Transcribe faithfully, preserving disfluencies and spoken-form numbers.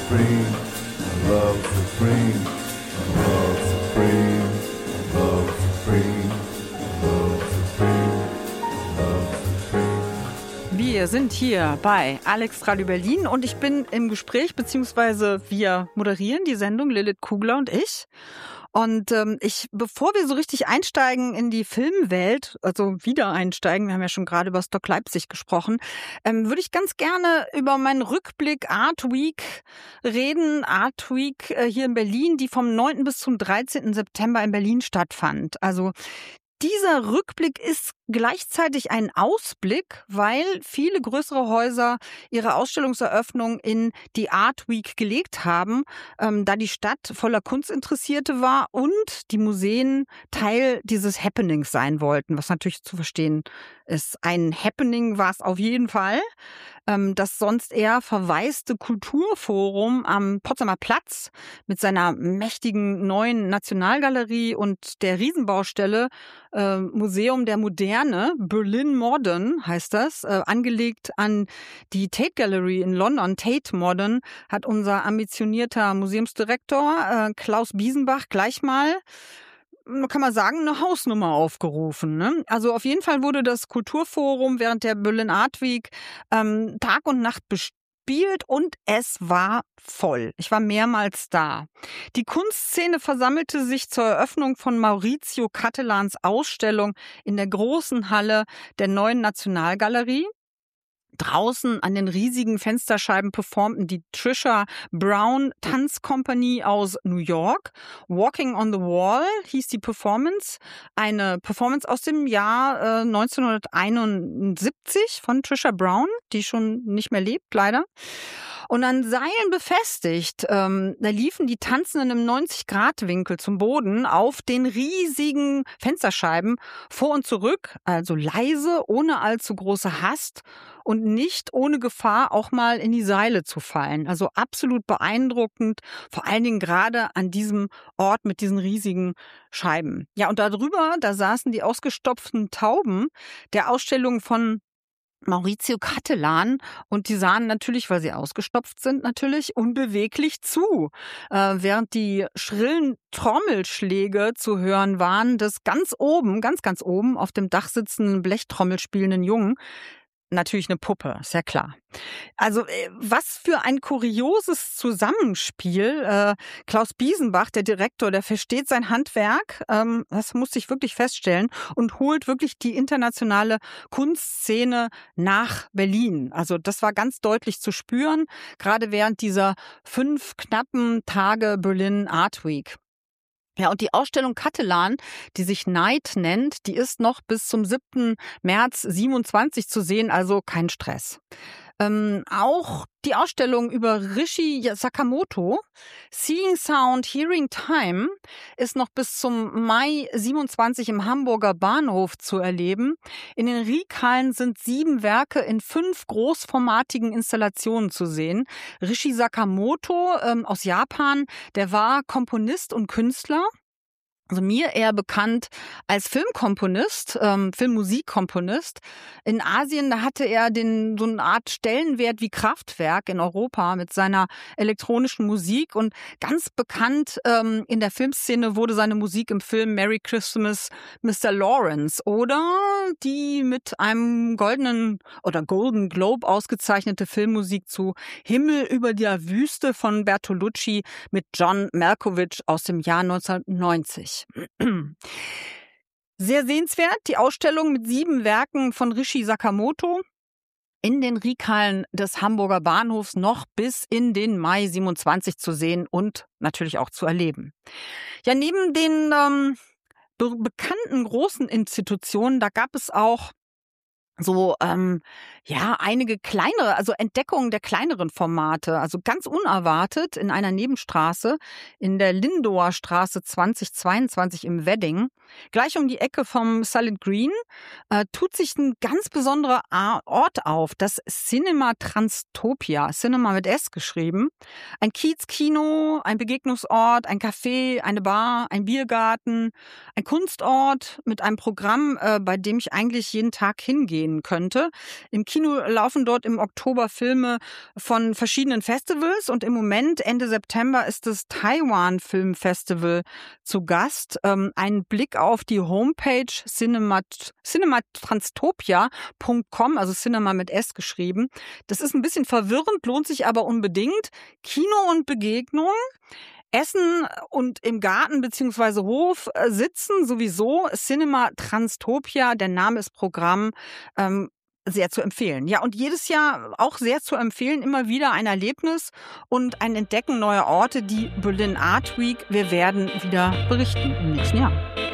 supreme, love supreme, love supreme, love supreme, love supreme, love supreme. Wir sind hier bei Alex Radio Berlin und ich bin im Gespräch, beziehungsweise wir moderieren die Sendung, Lilith Kugler und ich. Und ähm, ich, bevor wir so richtig einsteigen in die Filmwelt, also wieder einsteigen, wir haben ja schon gerade über Stock Leipzig gesprochen, ähm, würde ich ganz gerne über meinen Rückblick Art Week reden. Art Week äh, hier in Berlin, die vom neunten bis zum dreizehnten September in Berlin stattfand. Also dieser Rückblick ist gleichzeitig ein Ausblick, weil viele größere Häuser ihre Ausstellungseröffnung in die Art Week gelegt haben, ähm, da die Stadt voller Kunstinteressierte war und die Museen Teil dieses Happenings sein wollten, was natürlich zu verstehen ist. Ein Happening war es auf jeden Fall. Ähm, das sonst eher verwaiste Kulturforum am Potsdamer Platz mit seiner mächtigen neuen Nationalgalerie und der Riesenbaustelle äh, Museum der Moderne, Berlin Modern heißt das, äh, angelegt an die Tate Gallery in London, Tate Modern, hat unser ambitionierter Museumsdirektor äh, Klaus Biesenbach gleich mal, kann man sagen, eine Hausnummer aufgerufen. Ne? Also auf jeden Fall wurde das Kulturforum während der Berlin Art Week ähm, Tag und Nacht bespielt und es war voll. Ich war mehrmals da. Die Kunstszene versammelte sich zur Eröffnung von Maurizio Cattelans Ausstellung in der großen Halle der neuen Nationalgalerie. Draußen an den riesigen Fensterscheiben performten die Trisha Brown Tanzcompany aus New York. Walking on the Wall hieß die Performance. Eine Performance aus dem Jahr äh, neunzehnhunderteinundsiebzig von Trisha Brown, die schon nicht mehr lebt, leider. Und an Seilen befestigt, ähm, da liefen die Tanzenden im neunzig-Grad-Winkel zum Boden auf den riesigen Fensterscheiben vor und zurück, also leise, ohne allzu große Hast und nicht ohne Gefahr, auch mal in die Seile zu fallen. Also absolut beeindruckend, vor allen Dingen gerade an diesem Ort mit diesen riesigen Scheiben. Ja, und darüber, da saßen die ausgestopften Tauben der Ausstellung von Maurizio Cattelan und die sahen natürlich, weil sie ausgestopft sind, natürlich unbeweglich zu, äh, während die schrillen Trommelschläge zu hören waren des ganz oben, ganz, ganz oben auf dem Dach sitzenden Blechtrommel spielenden Jungen. Natürlich eine Puppe, ist ja klar. Also was für ein kurioses Zusammenspiel. Äh, Klaus Biesenbach, der Direktor, der versteht sein Handwerk, ähm, das musste ich wirklich feststellen, und holt wirklich die internationale Kunstszene nach Berlin. Also das war ganz deutlich zu spüren, gerade während dieser fünf knappen Tage Berlin Art Week. Ja, und die Ausstellung Cattelan, die sich Night nennt, die ist noch bis zum siebten März siebenundzwanzig zu sehen, also kein Stress. Ähm, auch die Ausstellung über Rishi Sakamoto, Seeing Sound, Hearing Time, ist noch bis zum Mai siebenundzwanzig im Hamburger Bahnhof zu erleben. In den Riekhallen sind sieben Werke in fünf großformatigen Installationen zu sehen. Rishi Sakamoto ähm, aus Japan, der war Komponist und Künstler. Also mir eher bekannt als Filmkomponist, ähm, Filmmusikkomponist. In Asien, da hatte er den so eine Art Stellenwert wie Kraftwerk in Europa mit seiner elektronischen Musik und ganz bekannt ähm, in der Filmszene wurde seine Musik im Film Merry Christmas, Mister Lawrence oder die mit einem goldenen oder Golden Globe ausgezeichnete Filmmusik zu Himmel über der Wüste von Bertolucci mit John Malkovich aus dem Jahr neunzehnhundertneunzig. Sehr sehenswert, die Ausstellung mit sieben Werken von Rishi Sakamoto in den Riekhallen des Hamburger Bahnhofs noch bis in den Mai siebenundzwanzig zu sehen und natürlich auch zu erleben. Ja, neben den ähm, be- bekannten großen Institutionen, da gab es auch so, ähm, ja, einige kleinere, also Entdeckungen der kleineren Formate, also ganz unerwartet in einer Nebenstraße in der Lindower Straße zwanzig zweiundzwanzig im Wedding, gleich um die Ecke vom Silent Green, äh, tut sich ein ganz besonderer Ort auf, das Cinema Transtopia, Cinema mit S geschrieben. Ein Kiezkino, ein Begegnungsort, ein Café, eine Bar, ein Biergarten, ein Kunstort mit einem Programm, äh, bei dem ich eigentlich jeden Tag hingehen könnte. Im Kino laufen dort im Oktober Filme von verschiedenen Festivals und im Moment, Ende September, ist das Taiwan Film Festival zu Gast. Ähm, ein Blick auf die Homepage cinemat, cinematranstopia punkt com, also Cinema mit S geschrieben. Das ist ein bisschen verwirrend, lohnt sich aber unbedingt. Kino und Begegnung. Essen und im Garten bzw. Hof äh, sitzen sowieso. Cinema Transtopia, der Name ist Programm, ähm, sehr zu empfehlen. Ja, und jedes Jahr auch sehr zu empfehlen, immer wieder ein Erlebnis und ein Entdecken neuer Orte, die Berlin Art Week. Wir werden wieder berichten im nächsten Jahr.